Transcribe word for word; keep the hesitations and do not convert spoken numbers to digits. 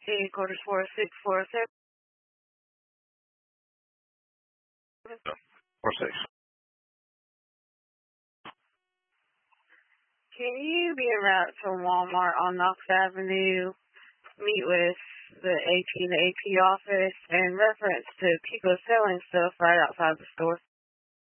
Headquarters four six four seven. Four six. Can you be en route to Walmart on Knox Avenue, meet with the A P and the A P office, and reference to people selling stuff right outside the store?